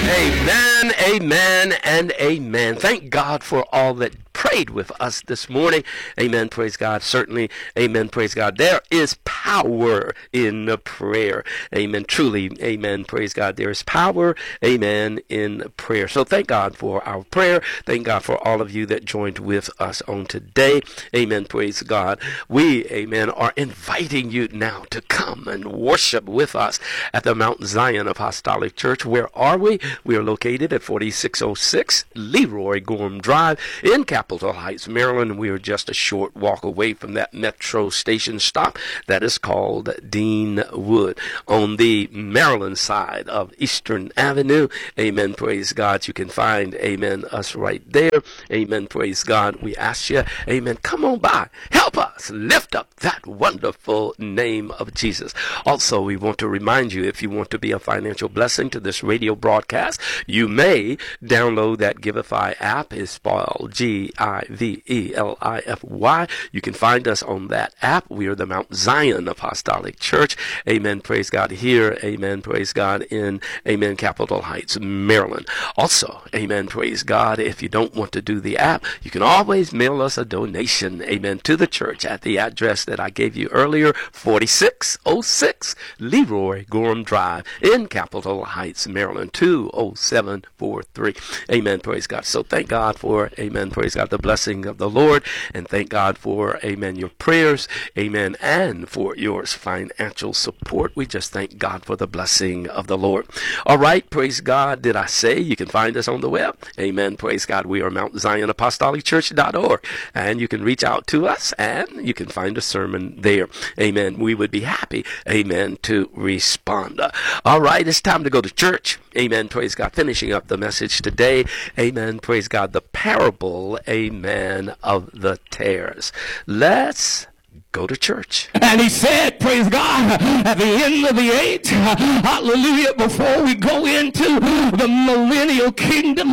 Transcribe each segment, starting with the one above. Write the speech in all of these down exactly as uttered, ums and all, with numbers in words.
Amen, amen, and amen. Thank God for all that prayed with us this morning. Amen, praise God. Certainly, amen, praise God. There is power in the prayer. Amen, truly, amen, praise God. There is power, amen, in prayer. So thank God for our prayer. Thank God for all of you that joined with us on today. Amen, praise God. We, amen, are inviting you now to come and worship with us at the Mount Zion Apostolic Church. Where are we? We are located at forty-six oh six Leroy Gorham Drive in Capitol Heights, Maryland. We are just a short walk away from that metro station stop that is called Dean Wood. On the Maryland side of Eastern Avenue, amen, praise God, you can find, amen, us right there. Amen, praise God. We ask you, amen, come on by. Help us lift up that wonderful name of Jesus. Also, we want to remind you, if you want to be a financial blessing to this radio broadcast, you may download that Giveify app. It's spelled G I V E L I F Y. You can find us on that app. We are the Mount Zion Apostolic Church. Amen, praise God, here, amen, praise God, in, amen, Capitol Heights, Maryland. Also, amen, praise God, if you don't want to do the app, you can always mail us a donation, amen, to the church at the address that I gave you earlier, forty-six oh six Leroy Gorham Drive in Capitol Heights, Maryland, two oh seven four three. Amen, praise God. So thank God for, amen, praise God, the blessing of the Lord, and thank God for, amen, your prayers, amen, and for your financial support. We just thank God for the blessing of the Lord. All right, praise God. Did I say you can find us on the web? Amen, praise God. We are Mount Zion Apostolic Church dot org, and you can reach out to us, and you can find a sermon there. Amen. We would be happy, amen, to respond. All right, it's time to go to church. Amen, praise God. Finishing up the message today. Amen, praise God. The parable, amen, of the tares. Let's go to church. And he said, praise God, at the end of the eight, hallelujah, before we go into the millennial kingdom,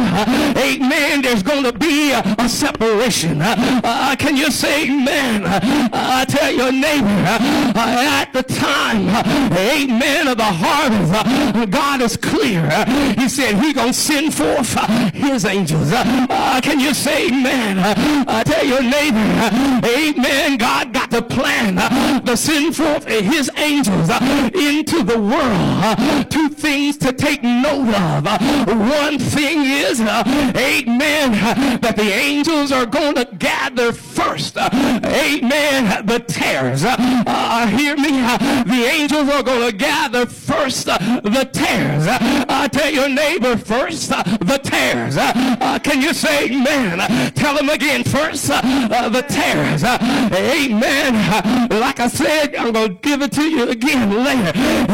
amen, there's going to be a, a separation. Uh, can you say amen? Uh, I tell your neighbor, uh, at the time, uh, amen, of the harvest, uh, God is clear. Uh, he said he's going to send forth uh, his angels. Uh, uh, can you say amen? Uh, I tell your neighbor, uh, amen, God got the plan uh, to send forth his angels uh, into the world. Uh, two things to take note of. Uh, one thing is, uh, amen, uh, that the angels are going to gather first, uh, amen, the tares. Uh, uh, hear me? Uh, the angels are going to gather first uh, the tares. Uh, uh, tell your neighbor first uh, the tares. Uh, uh, can you say amen? Uh, tell them again first uh, uh, the tares. Uh, amen. Like I said, I'm going to give it to you again later.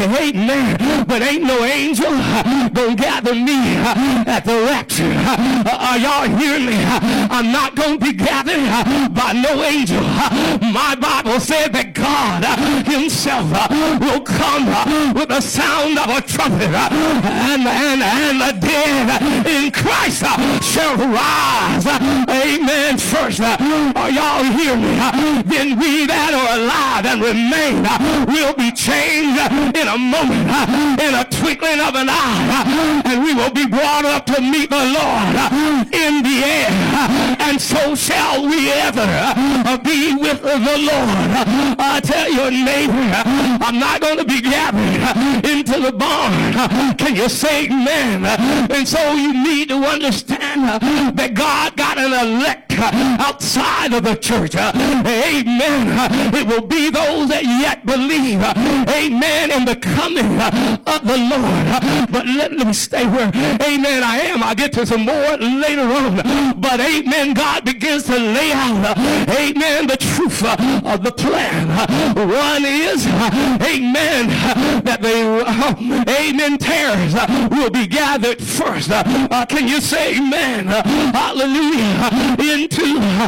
Amen. But ain't no angel going to gather me at the rapture. Are y'all hearing me? I'm not going to be gathered by no angel. My Bible said that God himself will come with the sound of a trumpet, and, and, and the dead in Christ shall rise. Amen. First, are y'all hearing me? Then we that are alive and remain uh, will be changed uh, in a moment, uh, in a twinkling of an eye, uh, and we will be brought up to meet the Lord uh, in the air, uh, and so shall we ever uh, be with the Lord. Uh, I tell your neighbor, uh, I'm not going to be gathered uh, into the barn. Uh, can you say amen? Uh, and so you need to understand uh, that God got an elect uh, outside of the church. Uh, amen. Uh, it will be those that yet believe, uh, amen, in the coming uh, of the Lord. Uh, but let, let me stay where, amen, I am. I'll get to some more later on. But, amen, God begins to lay out, uh, amen, the truth uh, of the plan. Uh, one is, uh, amen, uh, that the, uh, amen, tares uh, will be gathered first. Uh, uh, can you say amen? Uh, hallelujah. In into,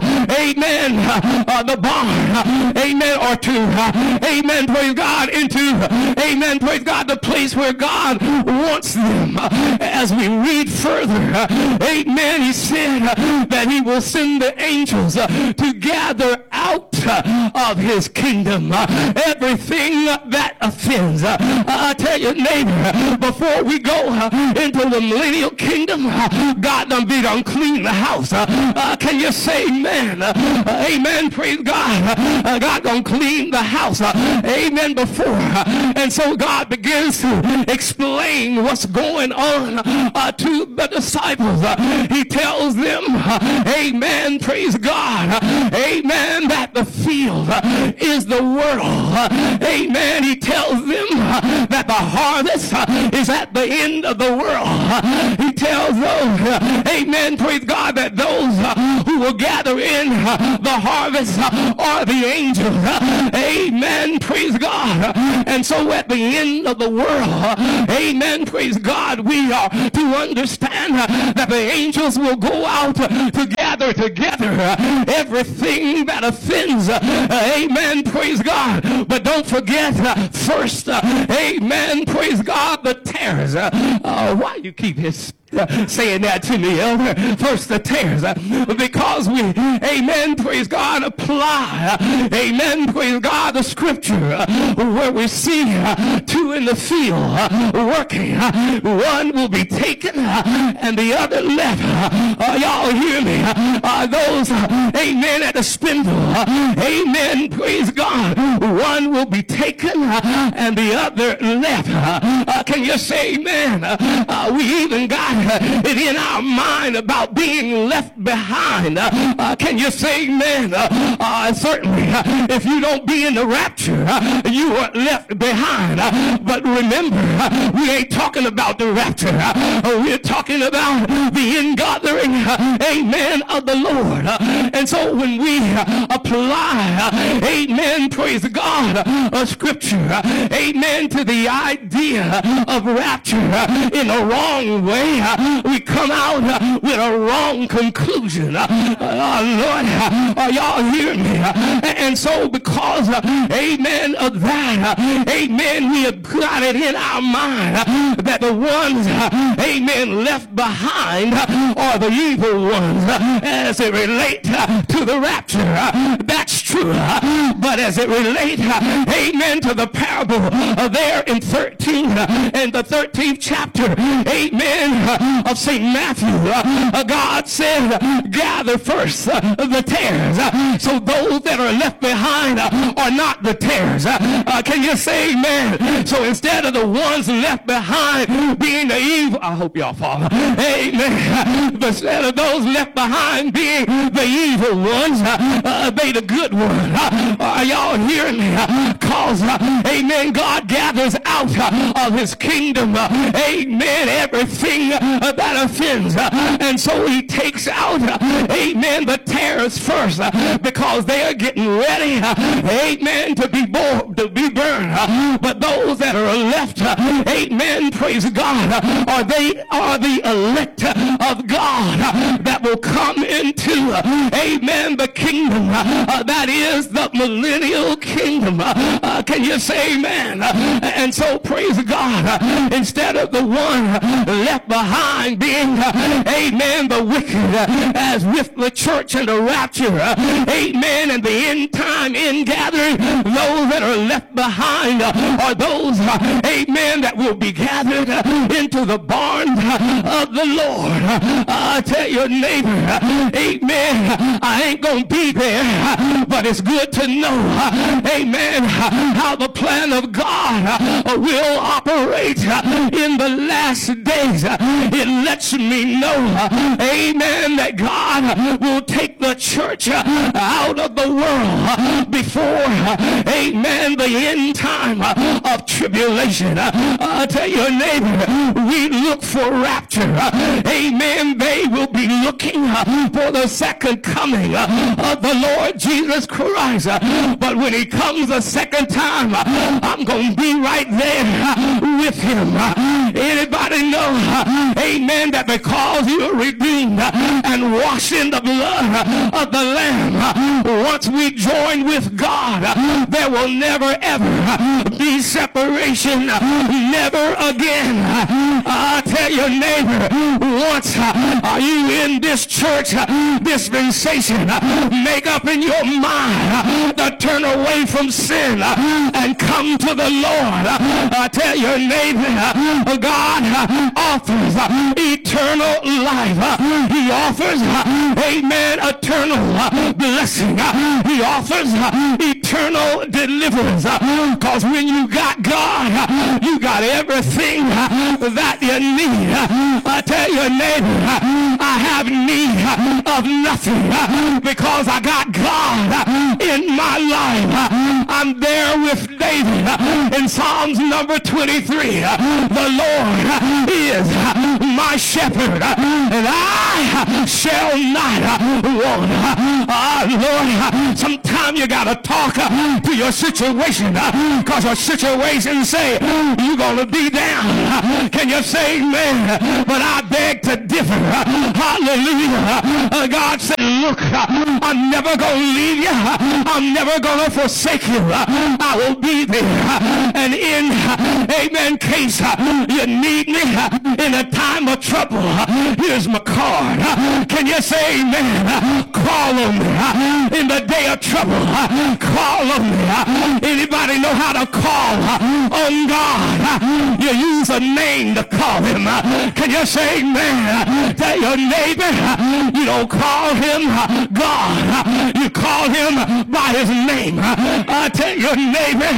amen, uh, the barn, amen, or to, amen, praise God, into, amen, praise God, the place where God wants them. As we read further, amen, he said that he will send the angels to gather out of his kingdom everything that offends. I tell you, neighbor, before we go into the millennial kingdom, God done be done clean the house. Uh, can you say amen? Uh, amen, praise God. Uh, God gonna clean the house. Uh, amen, before. Uh, and so God begins to explain what's going on uh, to the disciples. Uh, he tells them, uh, amen, praise God. Uh, amen, that the field uh, is the world. Uh, amen, he tells them uh, that the harvest uh, is at the end of the world. Uh, he tells those, uh, amen, praise God, that those uh, who will gather in uh, the harvest uh, are the angels. Uh, amen, praise God. Uh, and so at the end of the world, uh, amen, praise God, we are to understand uh, that the angels will go out uh, to gather together uh, everything that offends. Uh, uh, amen, praise God. But don't forget uh, first, uh, amen, praise God, the tares. Uh, uh, why you keep his Uh, saying that to me, elder? First the tares, uh, because we, amen, praise God, apply, uh, amen, praise God, the scripture uh, where we see uh, two in the field uh, working. Uh, one will be taken uh, and the other left. Uh, y'all hear me? Uh, those, uh, amen, at the spindle, uh, amen, praise God, one will be taken uh, and the other left. Uh, uh, can you say amen? Uh, uh, we even got it in our mind about being left behind. Uh, uh, can you say amen? Uh, uh, certainly, uh, if you don't be in the rapture, uh, you are left behind. Uh, but remember, uh, we ain't talking about the rapture. Uh, we're talking about the ingathering, uh, amen, of the Lord. Uh, and so when we uh, apply, uh, amen, praise God, uh, a scripture, uh, amen, to the idea of rapture uh, in a wrong way, uh, we come out uh, with a wrong conclusion. Uh, uh, Lord, uh, are y'all hearing me? Uh, and so because, uh, amen, of that, uh, amen, we have got it in our mind uh, that the ones, uh, amen, left behind uh, are the evil ones uh, as it relates uh, to the rapture. Uh, that's true. Uh, but as it relates, uh, amen, to the parable uh, there in thirteen, uh, in the thirteenth chapter, amen, uh, of Saint Matthew, uh, uh, God said, uh, gather first uh, the tares. Uh, so those that are left behind uh, are not the tares. Uh, uh, can you say amen? So instead of the ones left behind being the evil, I hope y'all follow, amen, but instead of those left behind being the evil ones, uh, uh, they the good ones. Uh, are y'all hearing me? Uh, Cause, uh, amen, God gathers out uh, of his kingdom, uh, amen, everything uh, that offends. Uh, and so he takes out, uh, amen, the tares first uh, because they are getting ready, uh, amen, to be bo- to be burned. Uh, but those that are left, uh, amen, praise God, uh, are they are the elect of God uh, that will come into, uh, amen, the kingdom uh, uh, that is the millennial kingdom. Uh, uh, can you say amen? Uh, and so praise God, uh, instead of the one uh, left behind being, uh, amen, the wicked, uh, as with the church and the rapture, uh, amen, and the end time in gathering, those that are left behind uh, are those, uh, amen, that will be gathered uh, into the barns uh, of the Lord. Uh, I tell your neighbor, uh, amen, I ain't gonna be there, uh, but it's good to know, uh, amen, uh, how the plan of God uh, will operate uh, in the last days. Uh, it lets me know, uh, amen, that God will take the church uh, out of the world uh, before, uh, amen, the end time uh, of tribulation. Uh, I tell your neighbor, we look for rapture. Uh, amen. They will be looking uh, for the second coming uh, of the Lord Jesus Christ. Uh, but when he comes a second time, uh, I'm going to be right there uh, with him. Uh, Anybody know, amen, that because you are redeemed and washed in the blood of the Lamb, once we join with God, there will never ever be separation. Never again. I tell your neighbor, once are you in this church dispensation, make up in your mind to turn away from sin and come to the Lord. I tell your neighbor, God offers eternal life. He offers, amen, eternal blessing. He offers eternal deliverance. Because when you got God, you got everything that you need. I tell your neighbor, I have need of nothing because I got God in my life. I'm there with David in Psalms number twenty-three. The Lord is my shepherd, and I shall not want. Ah, Lord, sometimes you got to talk to your situation because your situation say you're going to be down. Can you say amen? But I beg to differ. Hallelujah. God said, look, I'm never going to leave you. I'm never going to forsake you. I will be there. And in, amen, case you need me in a time of trouble, here's my card. Can you say amen? Call on me in the day of trouble. Call on me. Anybody know how to call on God? You use a name to call him. Can you say amen? Tell your neighbor, you don't call him God. You call him by his name. I tell your neighbor,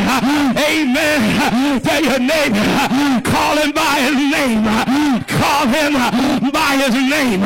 amen. Tell your neighbor, call him by his name. Call him by his name.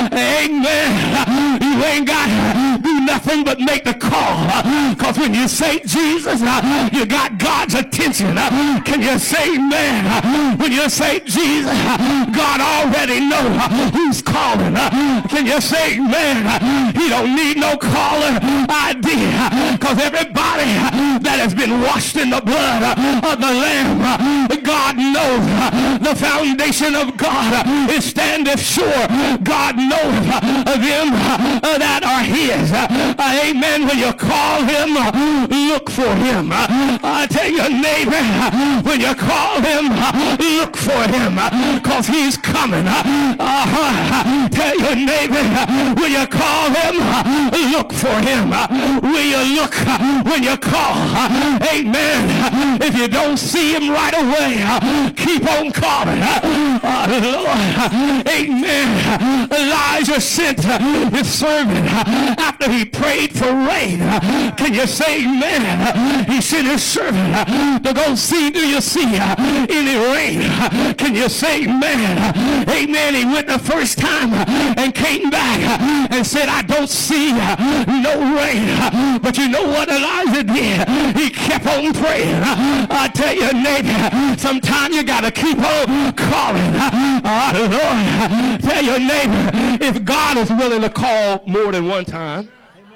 Amen. You ain't got to do nothing but make the call. Because when you say Jesus, you got God's attention. Can you say amen? When you say Jesus, God already knows who's calling. Can you say amen? He don't need no caller I D. Because everybody that has been washed in the blood of the Lamb, God knows the foundation of God is standeth sure. God knows them that are his. Amen. When you call him, look for him. I tell your neighbor, when you call him, look for him, because he's coming. Uh-huh. Tell your neighbor, when you call him, look for him. Will you look when you call? Amen. If you don't see him right away, keep on calling. Uh, Lord. Amen. Elijah sent his servant after he prayed for rain. Can you say amen? He sent his servant to go see, do you see any rain? Can you say amen? Amen. He went the first time and came back and said, I don't see no rain. But you know what Elijah did? He kept on praying. I tell your neighbor, sometimes you got to keep on calling. Oh, Lord. Tell your neighbor, if God is willing to call more than one time,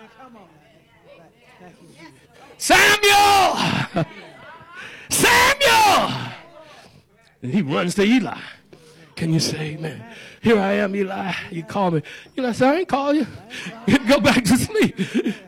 Samuel! Samuel! And he runs to Eli. Can you say amen? Here I am, Eli. You call me. Eli said, I ain't call you. Go back to sleep.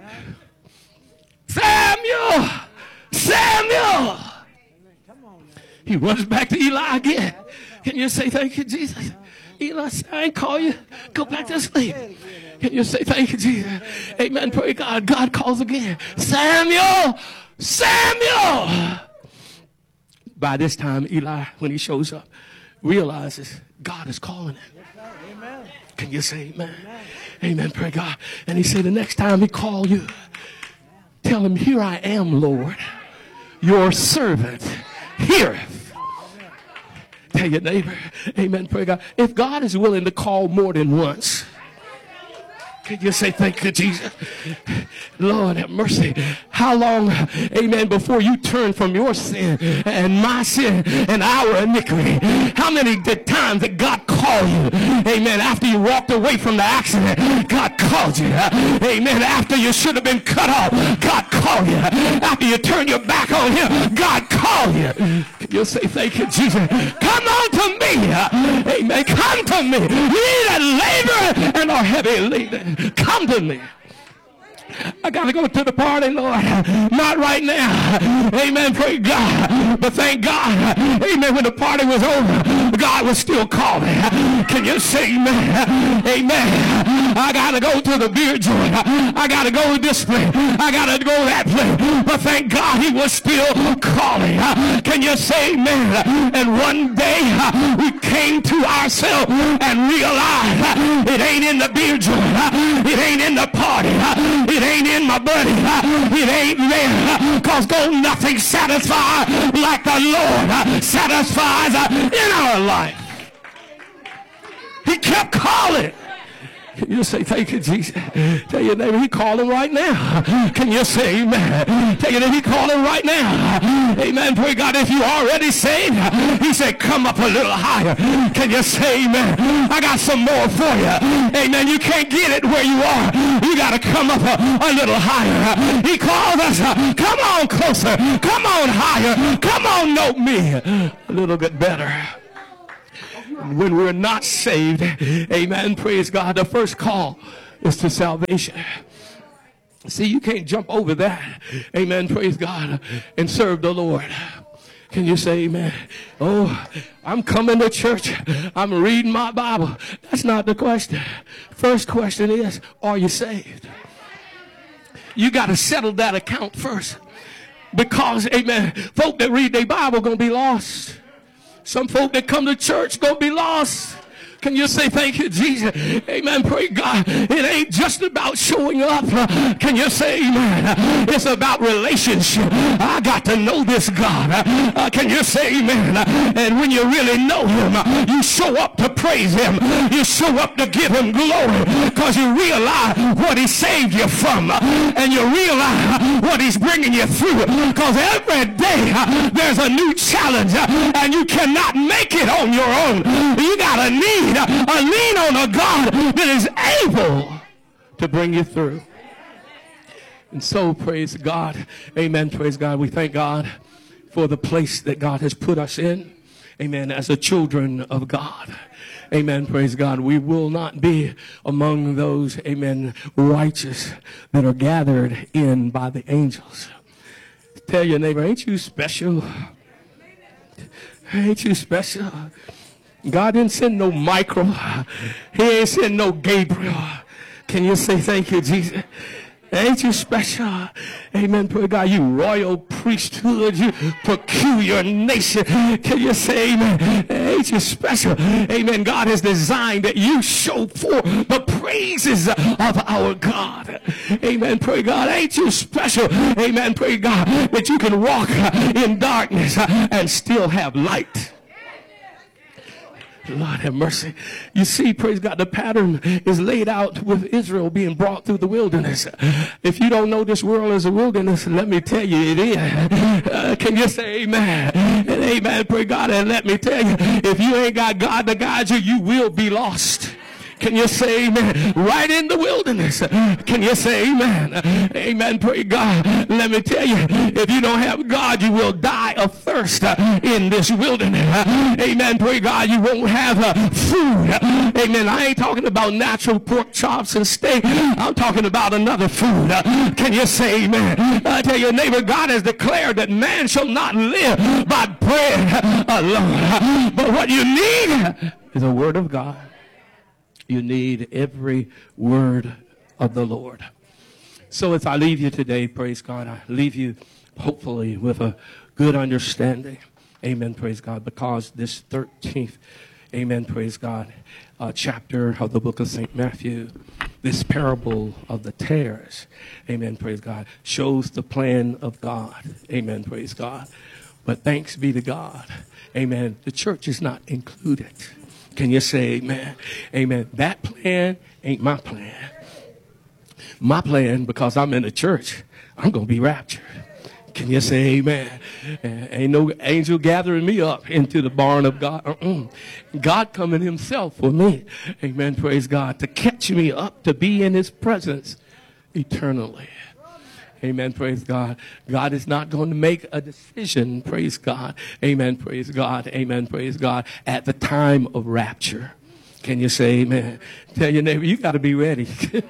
Samuel! Samuel! He runs back to Eli again. Can you say thank you, Jesus? Eli said, I ain't call you. Go back to sleep. Can you say thank you, Jesus? Amen. Pray God. God calls again. Samuel! Samuel! By this time, Eli, when he shows up, realizes God is calling him. Can you say amen? Amen. Pray God. And he said, the next time he call you, tell him, here I am, Lord. Your servant heareth. Tell your neighbor, amen, pray God. If God is willing to call more than once, Can you say thank you, Jesus? Lord have mercy. How long, amen, before you turn from your sin and my sin and our iniquity? How many times that God called you, amen, after you walked away from the accident, God called you, amen, after you should have been cut off, God called you, after you turned your back on him, God called you. Can you say thank you, Jesus? Come on to me, amen, come to me, ye that labor and are heavy laden, come to me. I got to go to the party, Lord. Not right now. Amen. Praise God. But thank God. Amen. When the party was over, God was still calling. Can you say amen? Amen. I got to go to the beer joint. I got to go to this place. I got to go to that place. But thank God he was still calling. Can you say amen? And one day we came to ourselves and realized it ain't in the beer joint. It ain't in the party. It ain't in my buddy. It ain't there. Because go nothing satisfies like the Lord satisfies in our life. He kept calling. Can you say thank you, Jesus? Tell your neighbor, he calling right now. Can you say amen? Tell your neighbor, he calling right now. Amen. Pray God, if you already saved, he said, come up a little higher. Can you say amen? I got some more for you. Amen. You can't get it where you are. You got to come up a, a little higher. He called us. Come on closer. Come on higher. Come on, know me a little bit better. When we're not saved, amen, praise God, the first call is to salvation. See, you can't jump over that, amen, praise God, and serve the Lord. Can you say amen? Oh, I'm coming to church. I'm reading my Bible. That's not the question. First question is, are you saved? You got to settle that account first. Because, amen, folk that read their Bible going to be lost. Some folk that come to church gonna be lost. Can you say thank you, Jesus? Amen. Pray God. It ain't just about showing up. Can you say amen? It's about relationship. I got to know this God. Uh, can you say amen? And when you really know him, you show up to praise him. You show up to give him glory because you realize what he saved you from. And you realize what he's bringing you through. Because every day there's a new challenge and you cannot make it on your own. You got to need a lean on a God that is able to bring you through. And so, praise God. Amen. Praise God. We thank God for the place that God has put us in. Amen. As the children of God. Amen. Praise God. We will not be among those, amen, righteous that are gathered in by the angels. Tell your neighbor, ain't you special? Ain't you special? God didn't send no Michael. He ain't send no Gabriel. Can you say thank you, Jesus? Ain't you special? Amen. Pray God, you royal priesthood, you peculiar nation. Can you say amen? Ain't you special? Amen. God has designed that you show forth the praises of our God. Amen. Pray God, ain't you special? Amen. Pray God that you can walk in darkness and still have light. Lord have mercy. You see, praise God, the pattern is laid out with Israel being brought through the wilderness. If you don't know this world as a wilderness, let me tell you it is. Uh, can you say amen? And amen, pray God, and let me tell you, if you ain't got God to guide you, you will be lost. Can you say amen? Right in the wilderness. Can you say amen? Amen. Pray God. Let me tell you, if you don't have God, you will die of thirst in this wilderness. Amen. Pray God. You won't have food. Amen. I ain't talking about natural pork chops and steak. I'm talking about another food. Can you say amen? I tell your neighbor, God has declared that man shall not live by bread alone. But what you need is a word of God. You need every word of the Lord. So as I leave you today, praise God, I leave you hopefully with a good understanding. Amen, praise God, because this thirteenth, amen, praise God, uh, chapter of the book of Saint Matthew, this parable of the tares, amen, praise God, shows the plan of God. Amen, praise God. But thanks be to God, amen, the church is not included. Can you say amen? Amen. That plan ain't my plan. My plan, because I'm in the church, I'm going to be raptured. Can you say amen? Uh, ain't no angel gathering me up into the barn of God. Uh-uh. God coming himself for me. Amen. Praise God. To catch me up, to be in his presence eternally. Amen. Praise God. God is not going to make a decision. Praise God. Amen. Praise God. Amen. Praise God. At the time of rapture. Can you say amen? Tell your neighbor, you got to be ready.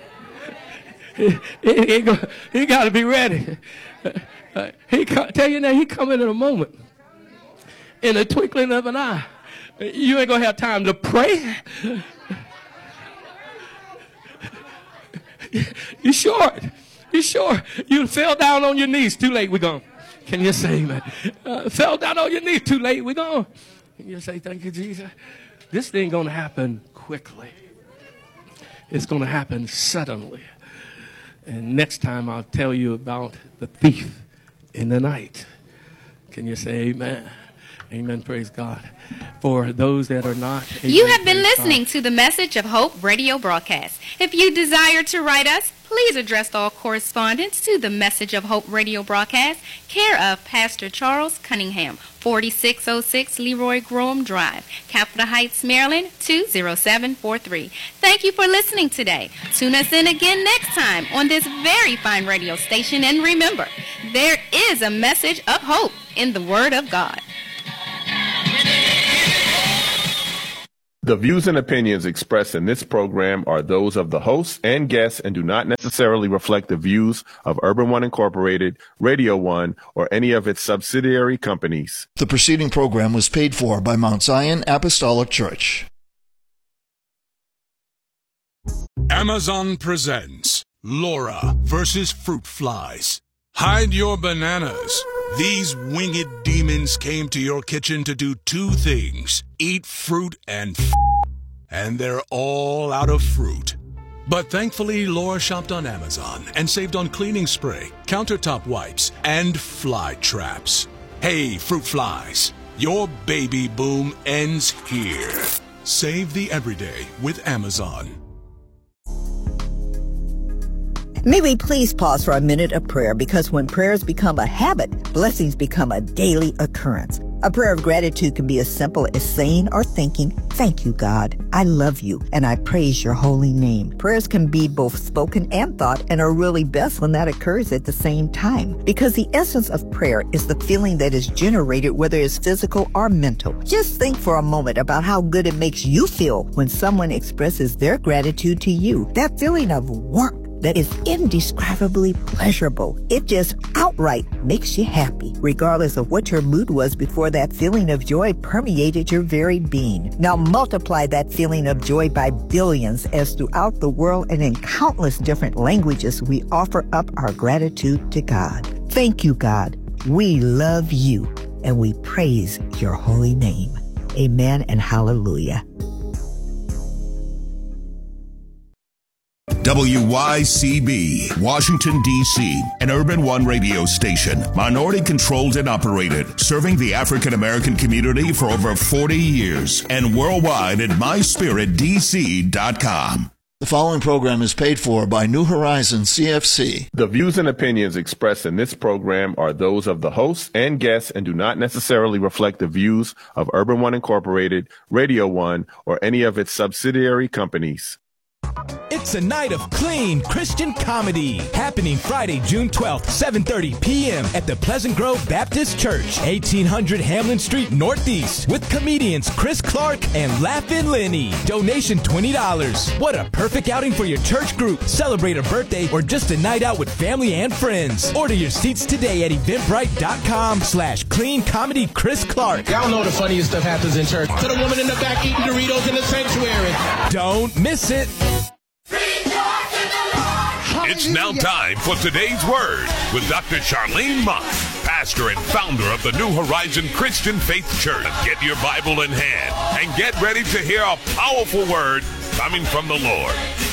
You got to be ready. Uh, he tell you now, he coming in a moment, in a twinkling of an eye. You ain't gonna have time to pray. You short. You short. You fell down on your knees. Too late. We gone. Can you say amen? Uh, fell down on your knees. Too late. We gone. Can you say thank you, Jesus? This thing gonna happen quickly. It's gonna happen suddenly. And next time I'll tell you about the thief in the night. Can you say amen? Amen. Praise God. For those that are not. Amen, you have been praise listening God. to the Message of Hope radio broadcast. If you desire to write us, please address all correspondence to the Message of Hope radio broadcast, care of Pastor Charles Cunningham, forty-six oh six Leroy Groom Drive, Capitol Heights, Maryland, two oh seven four three. Thank you for listening today. Tune us in again next time on this very fine radio station, and remember, there is a message of hope in the Word of God. The views and opinions expressed in this program are those of the hosts and guests and do not necessarily reflect the views of Urban One Incorporated, Radio One, or any of its subsidiary companies. The preceding program was paid for by Mount Zion Apostolic Church. Amazon presents Laura versus Fruit Flies. Hide your bananas. These winged demons came to your kitchen to do two things: eat fruit and f***, and they're all out of fruit. But thankfully, Laura shopped on Amazon and saved on cleaning spray, countertop wipes, and fly traps. Hey, fruit flies, your baby boom ends here. Save the everyday with Amazon. May we please pause for a minute of prayer, because when prayers become a habit, blessings become a daily occurrence. A prayer of gratitude can be as simple as saying or thinking, "Thank you, God. I love you, and I praise your holy name." Prayers can be both spoken and thought, and are really best when that occurs at the same time, because the essence of prayer is the feeling that is generated, whether it's physical or mental. Just think for a moment about how good it makes you feel when someone expresses their gratitude to you. That feeling of warmth that is indescribably pleasurable. It just outright makes you happy, regardless of what your mood was before that feeling of joy permeated your very being. Now multiply that feeling of joy by billions, as throughout the world and in countless different languages we offer up our gratitude to God. Thank you, God. We love you, and we praise your holy name. Amen and hallelujah. W Y C B, Washington, D C, an Urban One radio station, minority-controlled and operated, serving the African-American community for over forty years, and worldwide at my spirit d c dot com. The following program is paid for by New Horizons C F C. The views and opinions expressed in this program are those of the hosts and guests and do not necessarily reflect the views of Urban One Incorporated, Radio One, or any of its subsidiary companies. It's a night of clean Christian comedy happening Friday, June twelfth, seven thirty p.m. at the Pleasant Grove Baptist Church, eighteen hundred Hamlin Street Northeast, with comedians Chris Clark and Laugh-In Lenny. Donation twenty dollars. What a perfect outing for your church group, celebrate a birthday, or just a night out with family and friends. Order your seats today at eventbrite.com slash clean comedy Chris Clark. Y'all know the funniest stuff happens in church. To the woman in the back eating Doritos in the sanctuary. Don't miss it. It's now time for today's word with Doctor Charlene Mott, pastor and founder of the New Horizon Christian Faith Church. Get your Bible in hand and get ready to hear a powerful word coming from the Lord.